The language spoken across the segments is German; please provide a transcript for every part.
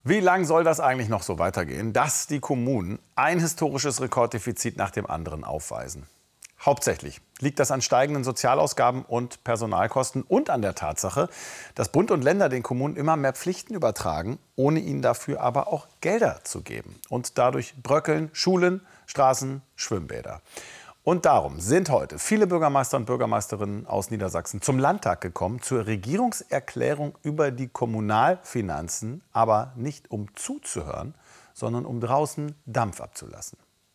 Wie lang soll das eigentlich noch so weitergehen, dass die Kommunen ein historisches Rekorddefizit nach dem anderen aufweisen? Hauptsächlich liegt das an steigenden Sozialausgaben und Personalkosten und an der Tatsache, dass Bund und Länder den Kommunen immer mehr Pflichten übertragen, ohne ihnen dafür aber auch Gelder zu geben. Und dadurch bröckeln Schulen, Straßen, Schwimmbäder. Und darum sind heute viele Bürgermeister und Bürgermeisterinnen aus Niedersachsen zum Landtag gekommen, zur Regierungserklärung über die Kommunalfinanzen, aber nicht um zuzuhören, sondern um draußen Dampf abzulassen.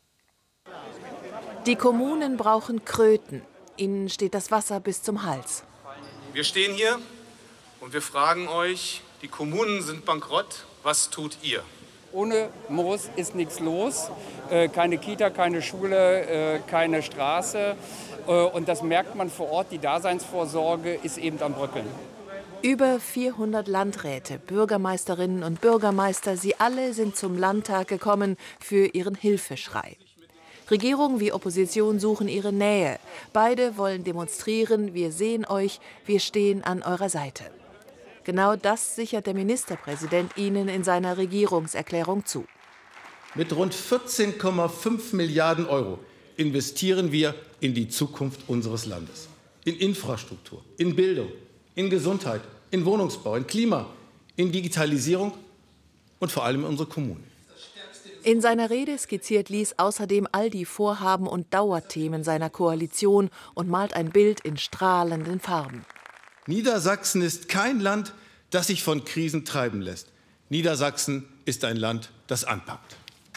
Die Kommunen brauchen Kröten. Ihnen steht das Wasser bis zum Hals. Wir stehen hier und wir fragen euch, die Kommunen sind bankrott, was tut ihr? Ohne Moos ist nichts los. Keine Kita, keine Schule, keine Straße. Und das merkt man vor Ort. Die Daseinsvorsorge ist eben am Bröckeln. Über 400 Landräte, Bürgermeisterinnen und Bürgermeister, sie alle sind zum Landtag gekommen für ihren Hilfeschrei. Regierung wie Opposition suchen ihre Nähe. Beide wollen demonstrieren, wir sehen euch, wir stehen an eurer Seite. Genau das sichert der Ministerpräsident Ihnen in seiner Regierungserklärung zu. Mit rund 14,5 Milliarden Euro investieren wir in die Zukunft unseres Landes. In Infrastruktur, in Bildung, in Gesundheit, in Wohnungsbau, in Klima, in Digitalisierung und vor allem in unsere Kommunen. In seiner Rede skizziert Lies außerdem all die Vorhaben und Dauerthemen seiner Koalition und malt ein Bild in strahlenden Farben. Niedersachsen ist kein Land, das sich von Krisen treiben lässt. Niedersachsen ist ein Land, das anpackt.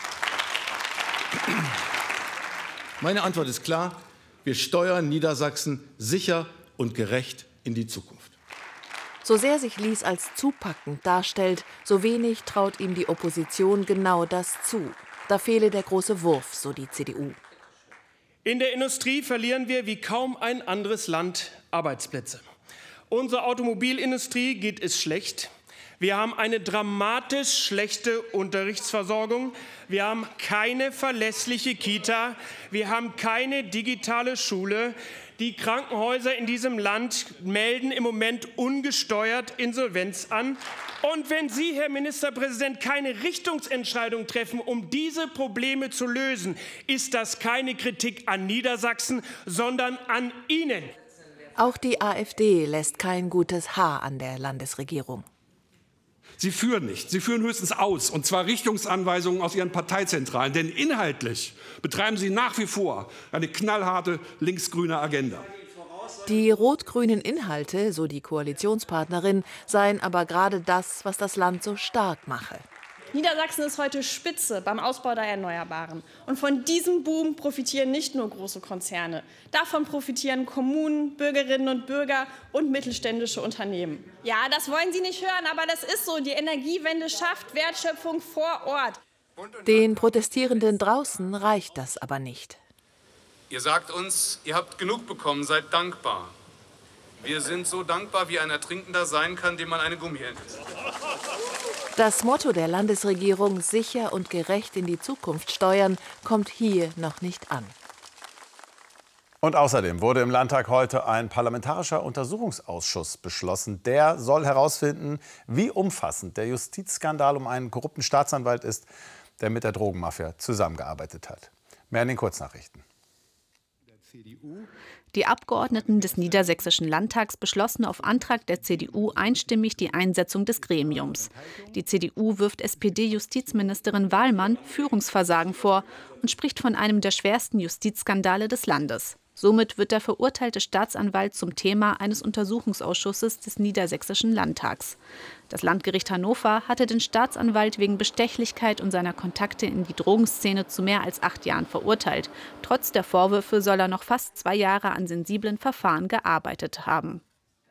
Meine Antwort ist klar. Wir steuern Niedersachsen sicher und gerecht in die Zukunft. So sehr sich Lies als zupackend darstellt, so wenig traut ihm die Opposition genau das zu. Da fehle der große Wurf, so die CDU. In der Industrie verlieren wir wie kaum ein anderes Land Arbeitsplätze. Unserer Automobilindustrie geht es schlecht. Wir haben eine dramatisch schlechte Unterrichtsversorgung. Wir haben keine verlässliche Kita. Wir haben keine digitale Schule. Die Krankenhäuser in diesem Land melden im Moment ungesteuert Insolvenz an. Und wenn Sie, Herr Ministerpräsident, keine Richtungsentscheidung treffen, um diese Probleme zu lösen, ist das keine Kritik an Niedersachsen, sondern an Ihnen. Auch die AfD lässt kein gutes Haar an der Landesregierung. Sie führen nicht. Sie führen höchstens aus, und zwar Richtungsanweisungen aus Ihren Parteizentralen. Denn inhaltlich betreiben Sie nach wie vor eine knallharte linksgrüne Agenda. Die rot-grünen Inhalte, so die Koalitionspartnerin, seien aber gerade das, was das Land so stark mache. Niedersachsen ist heute Spitze beim Ausbau der Erneuerbaren. Und von diesem Boom profitieren nicht nur große Konzerne. Davon profitieren Kommunen, Bürgerinnen und Bürger und mittelständische Unternehmen. Ja, das wollen Sie nicht hören, aber das ist so. Die Energiewende schafft Wertschöpfung vor Ort. Den Protestierenden draußen reicht das aber nicht. Ihr sagt uns, ihr habt genug bekommen, seid dankbar. Wir sind so dankbar, wie ein Ertrinkender sein kann, dem man eine Gummiente gibt. Das Motto der Landesregierung, sicher und gerecht in die Zukunft steuern, kommt hier noch nicht an. Und außerdem wurde im Landtag heute ein parlamentarischer Untersuchungsausschuss beschlossen. Der soll herausfinden, wie umfassend der Justizskandal um einen korrupten Staatsanwalt ist, der mit der Drogenmafia zusammengearbeitet hat. Mehr in den Kurznachrichten. Die Abgeordneten des Niedersächsischen Landtags beschlossen auf Antrag der CDU einstimmig die Einsetzung des Gremiums. Die CDU wirft SPD-Justizministerin Wahlmann Führungsversagen vor und spricht von einem der schwersten Justizskandale des Landes. Somit wird der verurteilte Staatsanwalt zum Thema eines Untersuchungsausschusses des Niedersächsischen Landtags. Das Landgericht Hannover hatte den Staatsanwalt wegen Bestechlichkeit und seiner Kontakte in die Drogenszene zu mehr als 8 Jahren verurteilt. Trotz der Vorwürfe soll er noch fast 2 Jahre an sensiblen Verfahren gearbeitet haben.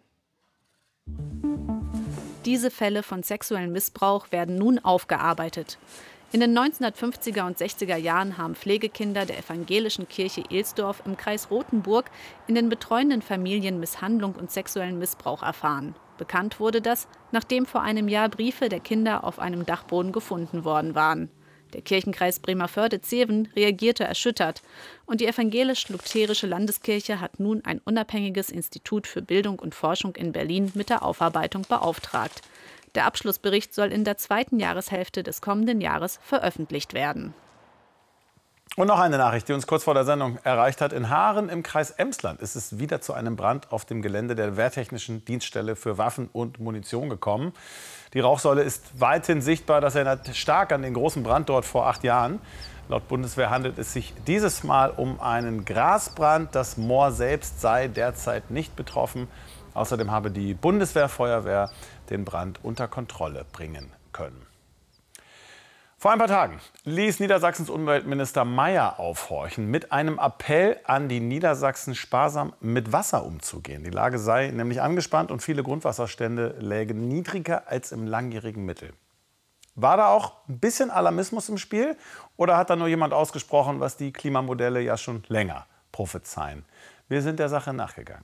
Diese Fälle von sexuellem Missbrauch werden nun aufgearbeitet. In den 1950er und 60er Jahren haben Pflegekinder der evangelischen Kirche Ehlsdorf im Kreis Rothenburg in den betreuenden Familien Misshandlung und sexuellen Missbrauch erfahren. Bekannt wurde das, nachdem vor einem Jahr Briefe der Kinder auf einem Dachboden gefunden worden waren. Der Kirchenkreis Bremervörde-Zeven reagierte erschüttert und die evangelisch-lutherische Landeskirche hat nun ein unabhängiges Institut für Bildung und Forschung in Berlin mit der Aufarbeitung beauftragt. Der Abschlussbericht soll in der zweiten Jahreshälfte des kommenden Jahres veröffentlicht werden. Und noch eine Nachricht, die uns kurz vor der Sendung erreicht hat. In Haaren im Kreis Emsland ist es wieder zu einem Brand auf dem Gelände der Wehrtechnischen Dienststelle für Waffen und Munition gekommen. Die Rauchsäule ist weithin sichtbar. Das erinnert stark an den großen Brand dort vor 8 Jahren. Laut Bundeswehr handelt es sich dieses Mal um einen Grasbrand. Das Moor selbst sei derzeit nicht betroffen. Außerdem habe die Bundeswehrfeuerwehr den Brand unter Kontrolle bringen können. Vor ein paar Tagen ließ Niedersachsens Umweltminister Mayer aufhorchen mit einem Appell an die Niedersachsen, sparsam mit Wasser umzugehen. Die Lage sei nämlich angespannt und viele Grundwasserstände lägen niedriger als im langjährigen Mittel. War da auch ein bisschen Alarmismus im Spiel oder hat da nur jemand ausgesprochen, was die Klimamodelle ja schon länger prophezeien? Wir sind der Sache nachgegangen.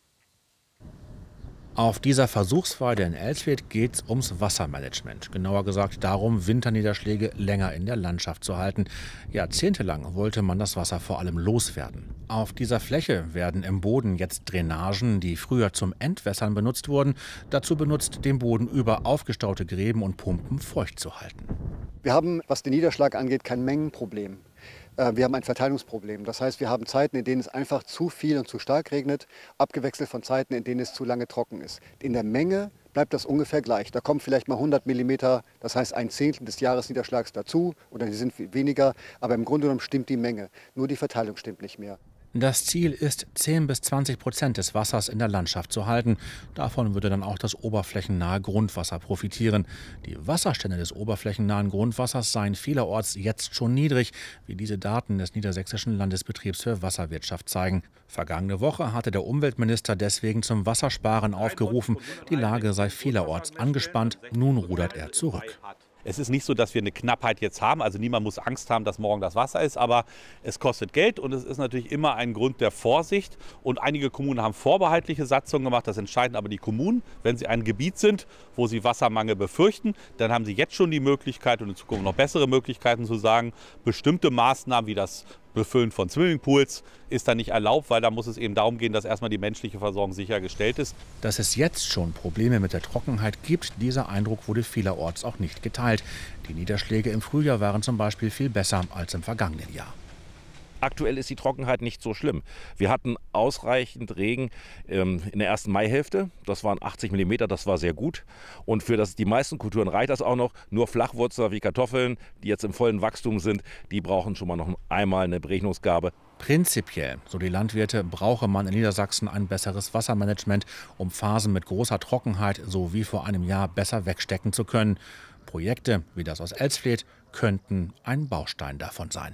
Auf dieser Versuchsweide in Elsfleth geht es ums Wassermanagement. Genauer gesagt darum, Winterniederschläge länger in der Landschaft zu halten. Jahrzehntelang wollte man das Wasser vor allem loswerden. Auf dieser Fläche werden im Boden jetzt Drainagen, die früher zum Entwässern benutzt wurden, dazu benutzt, den Boden über aufgestaute Gräben und Pumpen feucht zu halten. Wir haben, was den Niederschlag angeht, kein Mengenproblem. Wir haben ein Verteilungsproblem. Das heißt, wir haben Zeiten, in denen es einfach zu viel und zu stark regnet, abgewechselt von Zeiten, in denen es zu lange trocken ist. In der Menge bleibt das ungefähr gleich. Da kommen vielleicht mal 100 mm, das heißt 1/10 des Jahresniederschlags dazu oder die sind weniger. Aber im Grunde genommen stimmt die Menge. Nur die Verteilung stimmt nicht mehr. Das Ziel ist, 10–20% des Wassers in der Landschaft zu halten. Davon würde dann auch das oberflächennahe Grundwasser profitieren. Die Wasserstände des oberflächennahen Grundwassers seien vielerorts jetzt schon niedrig, wie diese Daten des Niedersächsischen Landesbetriebs für Wasserwirtschaft zeigen. Vergangene Woche hatte der Umweltminister deswegen zum Wassersparen aufgerufen. Die Lage sei vielerorts angespannt. Nun rudert er zurück. Es ist nicht so, dass wir eine Knappheit jetzt haben. Also niemand muss Angst haben, dass morgen das Wasser ist. Aber es kostet Geld und es ist natürlich immer ein Grund der Vorsicht. Und einige Kommunen haben vorbehaltliche Satzungen gemacht. Das entscheiden aber die Kommunen. Wenn sie ein Gebiet sind, wo sie Wassermangel befürchten, dann haben sie jetzt schon die Möglichkeit und in Zukunft noch bessere Möglichkeiten zu sagen, bestimmte Maßnahmen wie das Befüllen von Swimmingpools ist da nicht erlaubt, weil da muss es eben darum gehen, dass erstmal die menschliche Versorgung sichergestellt ist. Dass es jetzt schon Probleme mit der Trockenheit gibt, dieser Eindruck wurde vielerorts auch nicht geteilt. Die Niederschläge im Frühjahr waren zum Beispiel viel besser als im vergangenen Jahr. Aktuell ist die Trockenheit nicht so schlimm. Wir hatten ausreichend Regen in der ersten Maihälfte. Das waren 80 mm, das war sehr gut. Und für die meisten Kulturen reicht das auch noch. Nur Flachwurzler wie Kartoffeln, die jetzt im vollen Wachstum sind, die brauchen schon mal noch einmal eine Berechnungsgabe. Prinzipiell, so die Landwirte, brauche man in Niedersachsen ein besseres Wassermanagement, um Phasen mit großer Trockenheit, so wie vor einem Jahr, besser wegstecken zu können. Projekte wie das aus Elsfleth könnten ein Baustein davon sein.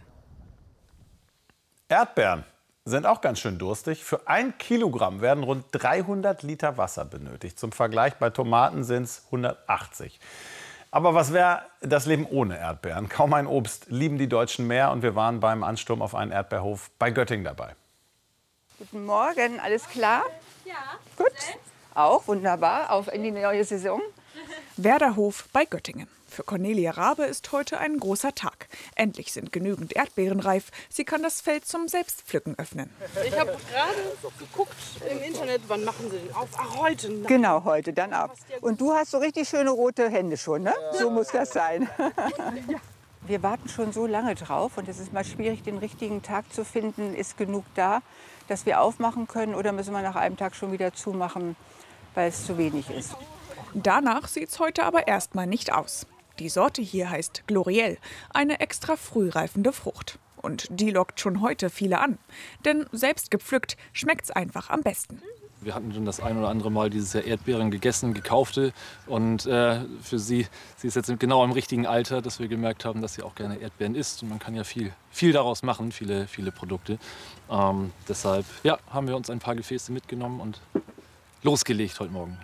Erdbeeren sind auch ganz schön durstig. Für 1 Kilogramm werden rund 300 Liter Wasser benötigt. Zum Vergleich, bei Tomaten sind es 180. Aber was wäre das Leben ohne Erdbeeren? Kaum ein Obst lieben die Deutschen mehr. Und wir waren beim Ansturm auf einen Erdbeerhof bei Göttingen dabei. Guten Morgen, alles klar? Ja. Gut, auch wunderbar, auf in die neue Saison. Werderhof bei Göttingen. Für Cornelia Rabe ist heute ein großer Tag. Endlich sind genügend Erdbeeren reif. Sie kann das Feld zum Selbstpflücken öffnen. Ich habe gerade geguckt im Internet, wann machen Sie den auf? Ach, heute. Genau, heute dann ab. Und du hast so richtig schöne rote Hände schon, ne? So muss das sein. Wir warten schon so lange drauf und es ist mal schwierig, den richtigen Tag zu finden. Ist genug da, dass wir aufmachen können oder müssen wir nach einem Tag schon wieder zumachen, weil es zu wenig ist? Danach sieht es heute aber erstmal nicht aus. Die Sorte hier heißt Gloriel, eine extra frühreifende Frucht. Und die lockt schon heute viele an. Denn selbst gepflückt schmeckt's einfach am besten. Wir hatten schon das ein oder andere Mal dieses Jahr Erdbeeren gegessen, gekaufte. Und für sie ist jetzt genau im richtigen Alter, dass wir gemerkt haben, dass sie auch gerne Erdbeeren isst. Und man kann ja viel daraus machen, viele Produkte. Deshalb haben wir uns ein paar Gefäße mitgenommen und losgelegt heute Morgen.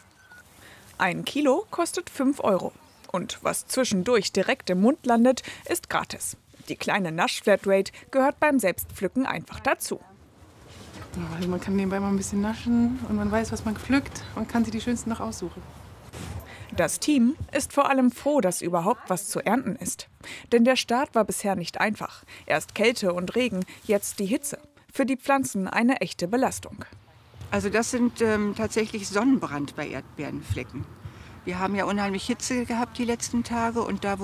1 Kilo kostet 5 €. Und was zwischendurch direkt im Mund landet, ist gratis. Die kleine Nasch-Flatrate gehört beim Selbstpflücken einfach dazu. Also man kann nebenbei mal ein bisschen naschen und man weiß, was man pflückt und kann sich die schönsten noch aussuchen. Das Team ist vor allem froh, dass überhaupt was zu ernten ist. Denn der Start war bisher nicht einfach. Erst Kälte und Regen, jetzt die Hitze. Für die Pflanzen eine echte Belastung. Also das sind tatsächlich Sonnenbrand bei Erdbeerenflecken. Wir haben ja unheimlich Hitze gehabt die letzten Tage und da